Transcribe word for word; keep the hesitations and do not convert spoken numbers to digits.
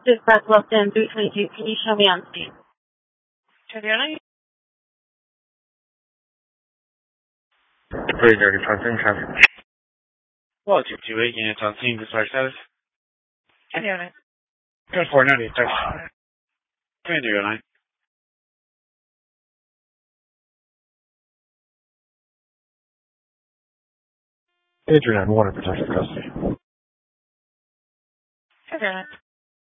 This press left in three twenty-two. Can you show me on screen? Juliana? three thirty, transmitting traffic. Well, two two eight, units on scene, dispatch status. Juliana. Good four ninety, text. Commander nine. Adrian, one in protective custody. Juliana.